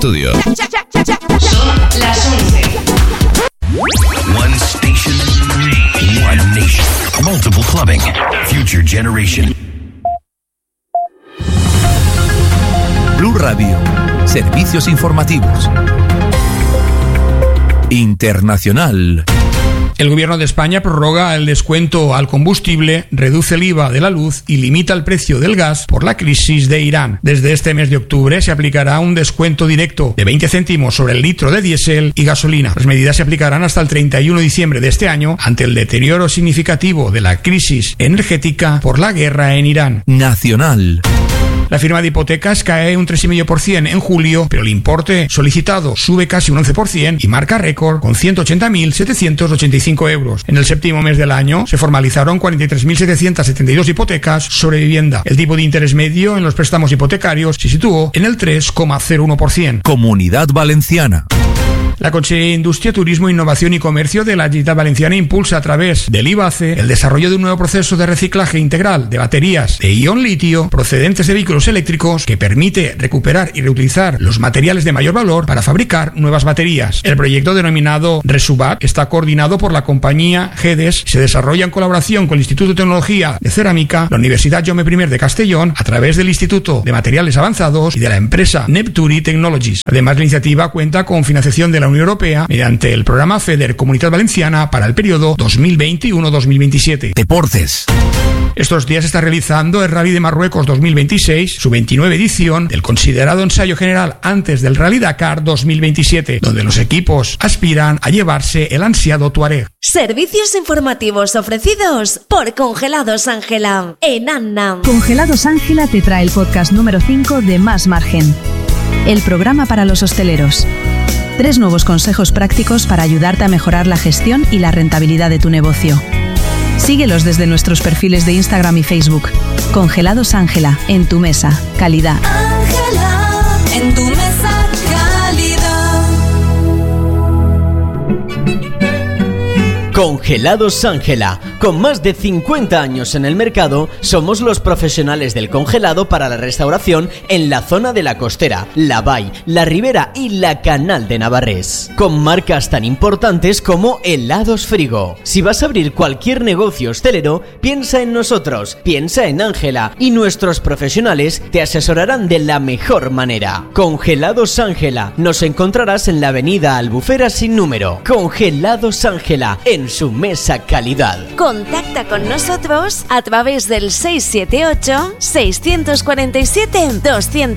estudio. Son las 11. One station, one nation. Multiple clubbing. Future generation. Blue Radio. Servicios informativos. Internacional. El Gobierno de España prorroga el descuento al combustible, reduce el IVA de la luz y limita el precio del gas por la crisis de Irán. Desde este mes de octubre se aplicará un descuento directo de 20 céntimos sobre el litro de diésel y gasolina. Las medidas se aplicarán hasta el 31 de diciembre de este año ante el deterioro significativo de la crisis energética por la guerra en Irán. Nacional. La firma de hipotecas cae un 3,5% en julio, pero el importe solicitado sube casi un 11% y marca récord con 180.785 euros. En el séptimo mes del año se formalizaron 43.772 hipotecas sobre vivienda. El tipo de interés medio en los préstamos hipotecarios se situó en el 3,01%. Comunidad Valenciana. La Consellería de Industria, Turismo, Innovación y Comercio de la Generalitat Valenciana impulsa a través del IBACE el desarrollo de un nuevo proceso de reciclaje integral de baterías de ion litio procedentes de vehículos eléctricos que permite recuperar y reutilizar los materiales de mayor valor para fabricar nuevas baterías. El proyecto denominado Resubat está coordinado por la compañía GEDES y se desarrolla en colaboración con el Instituto de Tecnología de Cerámica, la Universidad Jaume I de Castellón, a través del Instituto de Materiales Avanzados y de la empresa Nepturi Technologies. Además, la iniciativa cuenta con financiación de la Unión Europea mediante el programa FEDER Comunitat Valenciana para el periodo 2021-2027. Deportes. Estos días se está realizando el Rally de Marruecos 2026, su 29 edición, del considerado ensayo general antes del Rally Dakar 2027, donde los equipos aspiran a llevarse el ansiado Tuareg. Servicios informativos ofrecidos por Congelados Ángela en Anna. Congelados Ángela te trae el podcast número 5 de Más Margen, el programa para los hosteleros. 3 nuevos consejos prácticos para ayudarte a mejorar la gestión y la rentabilidad de tu negocio. Síguelos desde nuestros perfiles de Instagram y Facebook. Congelados Ángela, en tu mesa, calidad. Ángela, en tu mesa, calidad. Congelados Ángela. Con más de 50 años en el mercado, somos los profesionales del congelado para la restauración en la zona de la Costera, la Vall, la Ribera y la Canal de Navarrés. Con marcas tan importantes como Helados Frigo. Si vas a abrir cualquier negocio hostelero, piensa en nosotros, piensa en Ángela y nuestros profesionales te asesorarán de la mejor manera. Congelados Ángela. Nos encontrarás en la avenida Albufera sin número. Congelados Ángela, en su mesa calidad. Contacta con nosotros a través del 678 647 200.